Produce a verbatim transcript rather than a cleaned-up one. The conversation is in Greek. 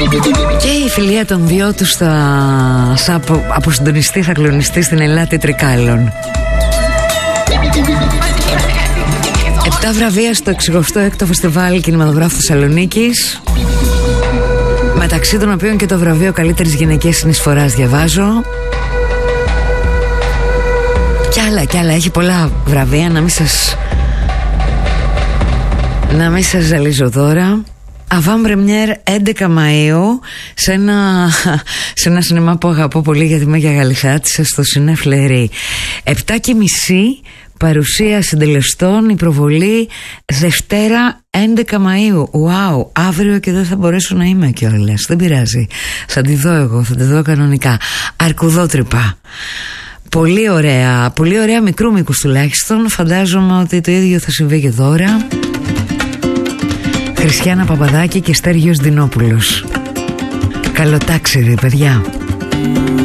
Και η φιλία των δυο τους θα απο, αποσυντονιστεί, θα κλονιστεί στην Ελλάδα Τρικάλων. Επτά βραβεία στο εξηκοστό έκτο Φεστιβάλ Κινηματογράφου Θεσσαλονίκης, μεταξύ των οποίων και το βραβείο καλύτερης γυναικείας συνεισφοράς, διαβάζω. Κι άλλα κι άλλα, έχει πολλά βραβεία. Να μην σας Να μην σας ζαλίζω τώρα. Avant Première έντεκα Μαΐου σε ένα, σε ένα σινεμά που αγαπώ πολύ γιατί είμαι για Γαλιχάτισσα, στο Σινέ Φλερί. Επτά και μισή παρουσία συντελεστών, η προβολή Δευτέρα έντεκα Μαΐου. Wow, αύριο και δεν θα μπορέσω να είμαι κιόλας. Δεν πειράζει, θα τη δω εγώ, θα τη δω κανονικά. Αρκουδότρυπα. Πολύ ωραία, πολύ ωραία, μικρού μήκους τουλάχιστον. Φαντάζομαι ότι το ίδιο θα συμβεί και τώρα. Χριστιάνα Παπαδάκη και Στέργιος Δινόπουλος. Καλό ταξίδι, παιδιά.